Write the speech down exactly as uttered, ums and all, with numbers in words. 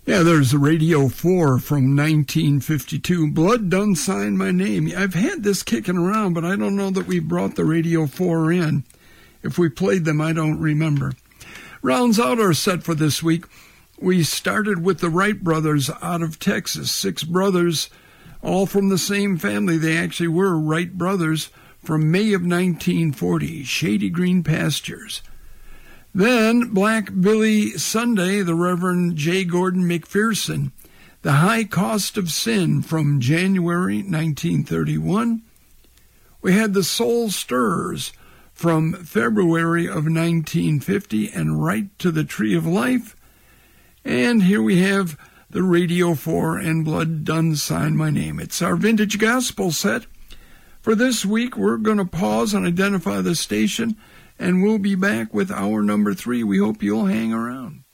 Yeah, there's Radio four from nineteen fifty-two. Blood Done Signed My Name. I've had this kicking around, but I don't know that we brought the Radio four in. If we played them, I don't remember. Rounds out our set for this week. We started with the Wright brothers out of Texas. Six brothers, all from the same family. They actually were Wright brothers from May of nineteen forty, Shady Green Pastures. Then Black Billy Sunday, the Reverend J. Gordon McPherson, The High Cost of Sin from January nineteen thirty-one. We had the Soul Stirrers from February of nineteen fifty and Right to the Tree of Life. And here we have the Radio four and Blood Done Signed My Name. It's our vintage gospel set. For this week, we're going to pause and identify the station, and we'll be back with hour number three. We hope you'll hang around.